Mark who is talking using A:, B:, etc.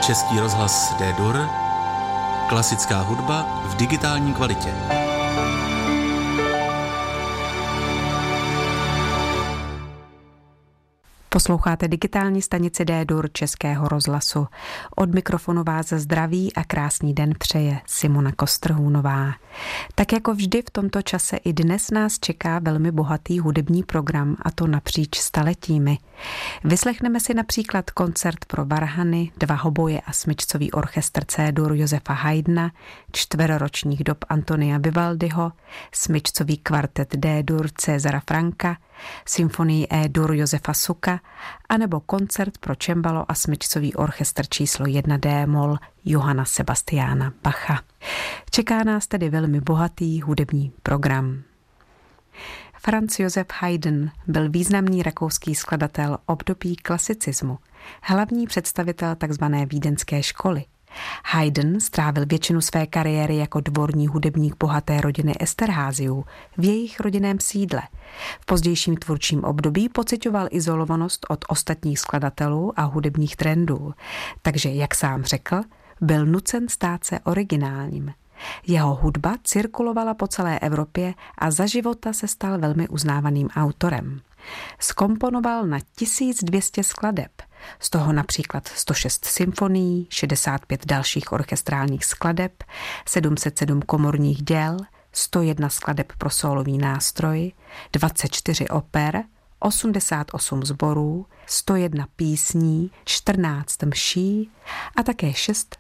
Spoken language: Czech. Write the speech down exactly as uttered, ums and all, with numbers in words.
A: Český rozhlas D-Dur, klasická hudba v digitální kvalitě.
B: Posloucháte digitální stanici D-Dur Českého rozhlasu. Od mikrofonu vás zdraví a krásný den přeje Simona Kostrhůnová. Tak jako vždy v tomto čase i dnes nás čeká velmi bohatý hudební program, a to napříč staletími. Vyslechneme si například koncert pro varhany, dva hoboje a smyčcový orchestr C-dur Josefa Haydna, čtveroročních dob Antonia Vivaldiho, smyčcový kvartet D-dur Césara Franka, symfonii E-dur Josefa Suka, anebo koncert pro čembalo a smyčcový orchestr číslo jedna D-moll Johanna Sebastiana Bacha. Čeká nás tedy velmi bohatý hudební program. Franz Josef Haydn byl významný rakouský skladatel období klasicismu, hlavní představitel tzv. Vídeňské školy. Haydn strávil většinu své kariéry jako dvorní hudebník bohaté rodiny Esterházyů v jejich rodinném sídle. V pozdějším tvůrčím období pociťoval izolovanost od ostatních skladatelů a hudebních trendů, takže, jak sám řekl, byl nucen stát se originálním. Jeho hudba cirkulovala po celé Evropě a za života se stal velmi uznávaným autorem. Zkomponoval na tisíc dvě stě skladeb, z toho například sto šest symfonií, šedesát pět dalších orchestrálních skladeb, sedm set sedm komorních děl, sto jedna skladeb pro sólový nástroj, dvacet čtyři oper, osmdesát osm sborů, sto jedna písní, čtrnáct mší a také šest